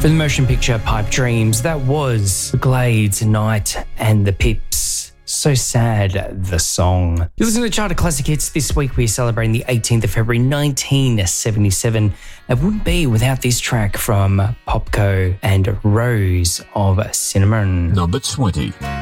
For the motion picture Pipe Dreams, that was The Glades, Night and the Pips. So Sad, the song. You listen to the Chart of Classic Hits. This week we're celebrating the 18th of February 1977. It wouldn't be without this track from Popco and Rose of Cinnamon. Number 20.